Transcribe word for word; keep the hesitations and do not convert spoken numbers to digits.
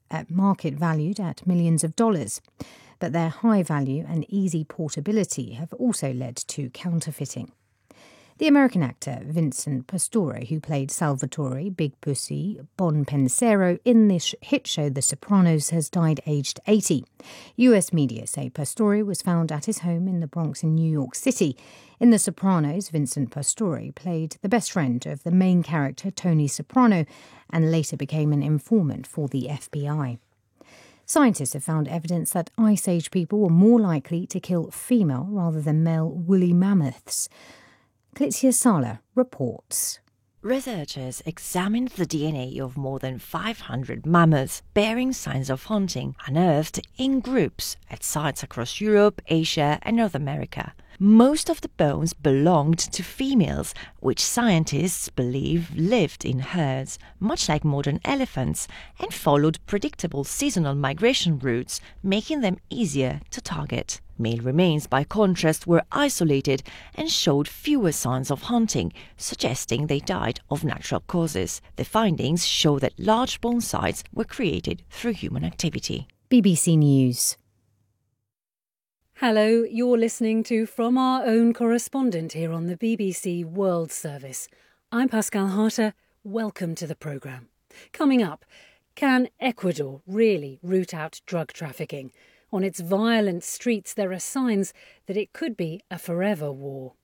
at market valued at millions of dollars. But their high value and easy portability have also led to counterfeiting. The American actor Vincent Pastore, who played Salvatore Big Pussy Bon Pensero in the hit show The Sopranos, has died aged eighty. U S media say Pastore was found at his home in the Bronx in New York City. In The Sopranos, Vincent Pastore played the best friend of the main character, Tony Soprano, and later became an informant for the F B I. Scientists have found evidence that Ice Age people were more likely to kill female rather than male woolly mammoths. Klitsia Sala reports. Researchers examined the D N A of more than five hundred mammoths bearing signs of hunting, unearthed in groups at sites across Europe, Asia and North America. Most of the bones belonged to females, which scientists believe lived in herds, much like modern elephants, and followed predictable seasonal migration routes, making them easier to target. Male remains, by contrast, were isolated and showed fewer signs of hunting, suggesting they died of natural causes. The findings show that large bone sites were created through human activity. B B C News. Hello, you're listening to From Our Own Correspondent here on the B B C World Service. I'm Pascal Harter. Welcome to the programme. Coming up, can Ecuador really root out drug trafficking? On its violent streets, there are signs that it could be a forever war.